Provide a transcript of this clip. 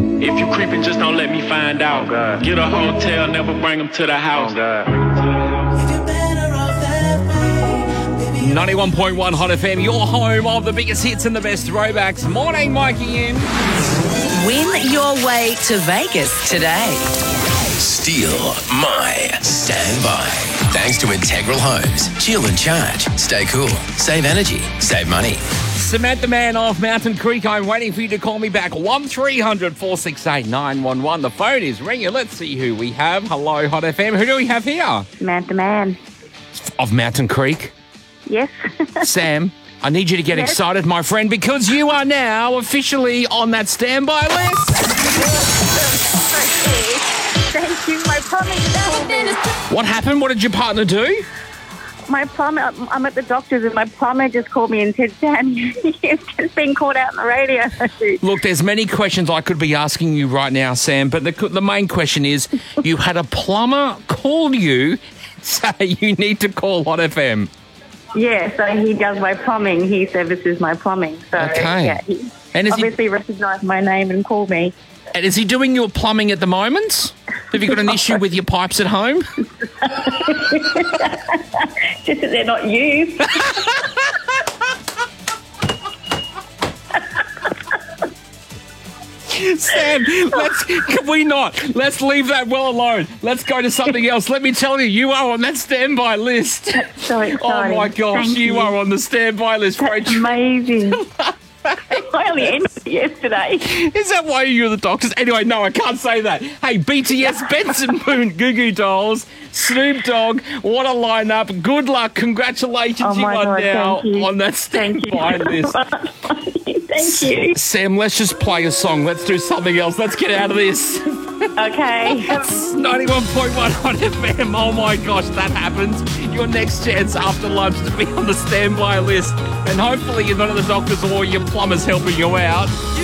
If you creeping, just don't let me find out. Get a hotel, never bring them to the house. 91.1 Hot FM, your home of the biggest hits and the best throwbacks. Morning, Mikey in. Win your way to Vegas today. Steal my standby. Thanks to Integral Homes. Chill and charge. Stay cool. Save energy. Save money. Samantha Man off Mountain Creek. I'm waiting for you to call me back. 1300 468 911. The phone is ringing. Let's see who we have. Hello, Hot FM. Who do we have here? Samantha Man. Of Mountain Creek. Yes. Sam, I need you to get excited, my friend, because you are now officially on that standby list. Thank you. My plumber just called me. What happened? What did your partner do? My plumber, I'm at the doctor's and my plumber just called me and said, Sam, you've just been called out on the radio. Look, there's many questions I could be asking you right now, Sam, but the main question is, you had a plumber call you and say you need to call Hot FM. Yeah, so he does my plumbing. He services my plumbing. So, Okay. yeah, he And is obviously recognised my name and called me. And is he doing your plumbing at the moment? Have you got an issue with your pipes at home? Just that they're not used. Sam, can we not? Let's leave that well alone. Let's go to something else. Let me tell you, you are on that standby list. So exciting. Oh my gosh, Thank you are on the standby list. That's amazing. I only entered it yesterday. Is that why you're the doctors? Anyway, no, I can't say that. Hey, BTS, Benson Boone, Goo Goo Dolls, Snoop Dogg, what a lineup. Good luck. Congratulations. Oh you my are God, now thank you. on that standby list. Thank you. Sam, let's just play a song. Let's do something else. Let's get out of this. Okay. 91.1 Hot FM. Oh my gosh, that happens. Your next chance after lunch to be on the standby list. And hopefully you're not at the doctor's or your plumber's helping you out.